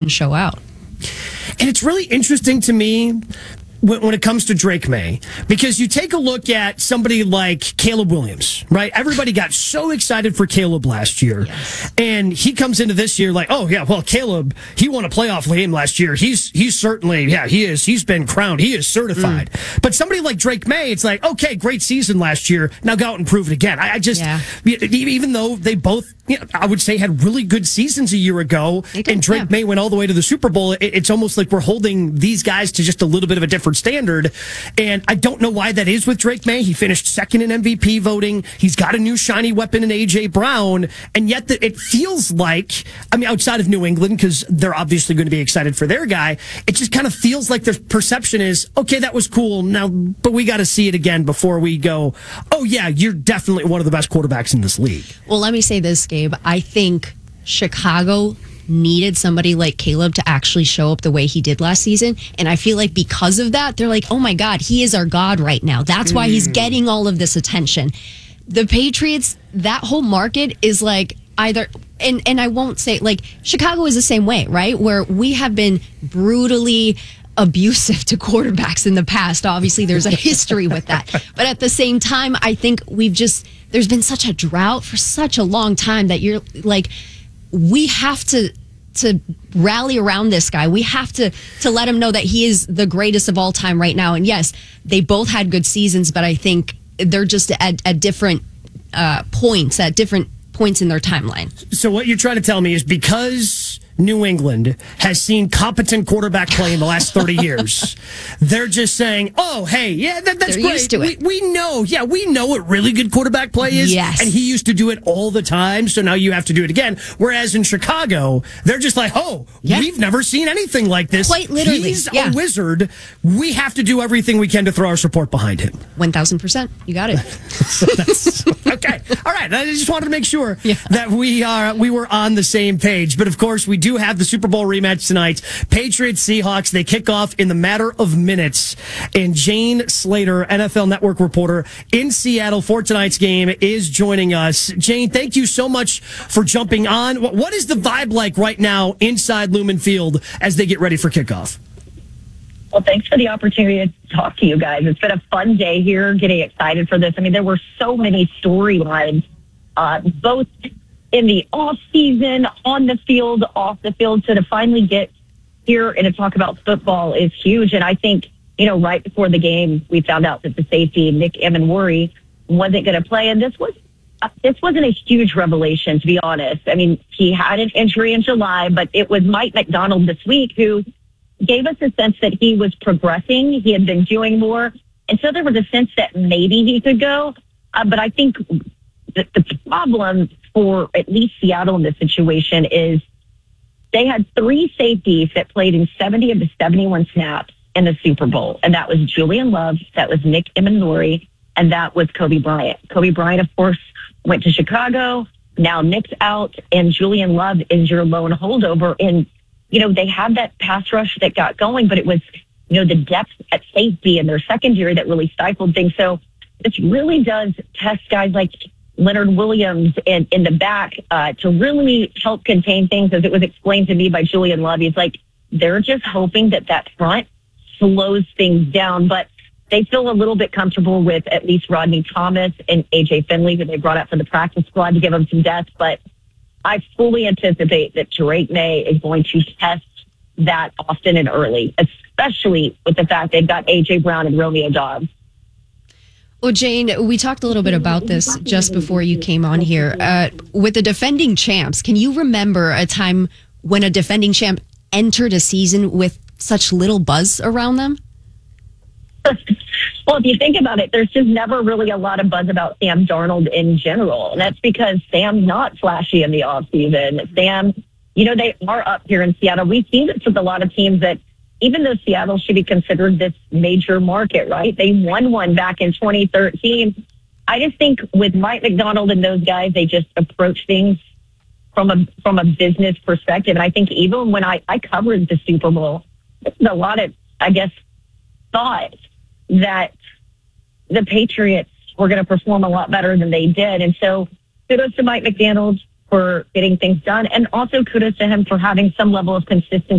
didn't show out. And it's really interesting to me when it comes to Drake May, because you take a look at somebody like Caleb Williams, right? Everybody got so excited for Caleb last year. Yes. And he comes into this year like, oh, yeah, well, Caleb, he won a playoff game last year. He's certainly, yeah, he is. He's been crowned. He is certified. But somebody like Drake May, it's like, okay, great season last year. Now go out and prove it again. I just, even though they both, I would say, had really good seasons a year ago, and Drake May went all the way to the Super Bowl, it's almost like we're holding these guys to just a little bit of a different standard. And I don't know why that is with Drake May. He finished second in MVP voting. He's got a new shiny weapon in A.J. Brown. And yet it feels like, I mean, outside of New England, because they're obviously going to be excited for their guy, it just kind of feels like their perception is, okay, that was cool now, but we got to see it again before we go, oh, yeah, you're definitely one of the best quarterbacks in this league. Well, let me say this, Gabe. I think Chicago needed somebody like Caleb to actually show up the way he did last season. And I feel like because of that, they're like, oh my God, he is our God right now. That's why he's getting all of this attention. The Patriots, that whole market is like either, and I won't say, like, Chicago is the same way, right? Where we have been brutally abusive to quarterbacks in the past. Obviously, there's a history with that. But at the same time, I think there's been such a drought for such a long time that you're like, we have to rally around this guy. We have to let him know that he is the greatest of all time right now. And yes, they both had good seasons, but I think they're just at different points in their timeline. So what you're trying to tell me is because New England has seen competent quarterback play in the last 30 years, they're just saying, oh, hey, yeah, that's they're great. Used to it. We know what really good quarterback play is. Yes. And he used to do it all the time, so now you have to do it again. Whereas in Chicago, they're just like, oh, we've never seen anything like this. Quite literally. He's a wizard. We have to do everything we can to throw our support behind him. 1,000%. You got it. Okay. All right. I just wanted to make sure that we were on the same page. But of course, we do have the Super Bowl rematch tonight. Patriots Seahawks. They kick off in the matter of minutes. And Jane Slater, NFL Network reporter in Seattle for tonight's game, is joining us. Jane, thank you so much for jumping on. What is the vibe like right now inside Lumen Field as they get ready for kickoff? Well, thanks for the opportunity to talk to you guys. It's been a fun day here, getting excited for this. I mean, there were so many storylines, both in the off season, on the field, off the field. So to finally get here and to talk about football is huge. And I think, right before the game, we found out that the safety, Nick Emenwuri, wasn't going to play. And this wasn't a huge revelation, to be honest. I mean, he had an injury in July, but it was Mike McDonald this week who gave us a sense that he was progressing. He had been doing more. And so there was a sense that maybe he could go. But I think the problem for at least Seattle in this situation is they had three safeties that played in 70 of the 71 snaps in the Super Bowl. And that was Julian Love, that was Nick Emenwuri, and that was Kobe Bryant. Kobe Bryant, of course, went to Chicago. Now Nick's out, and Julian Love is your lone holdover. And, they had that pass rush that got going, but it was, the depth at safety and their secondary that really stifled things. So this really does test guys like Leonard Williams in the back to really help contain things. As it was explained to me by Julian Love, he's like, they're just hoping that front slows things down. But they feel a little bit comfortable with at least Rodney Thomas and A.J. Finley, who they brought up for the practice squad to give them some depth. But I fully anticipate that Drake May is going to test that often and early, especially with the fact they've got A.J. Brown and Romeo Doubs. Well, Jane, we talked a little bit about this just before you came on here. With the defending champs, can you remember a time when a defending champ entered a season with such little buzz around them? Well, if you think about it, there's just never really a lot of buzz about Sam Darnold in general. And that's because Sam's not flashy in the offseason. Sam, they are up here in Seattle. We've seen this with a lot of teams that, even though Seattle should be considered this major market, right? They won one back in 2013. I just think with Mike McDonald and those guys, they just approach things from a business perspective. And I think even when I covered the Super Bowl, there's a lot of, thought that the Patriots were going to perform a lot better than they did. And so kudos to Mike McDonald for getting things done. And also kudos to him for having some level of consistency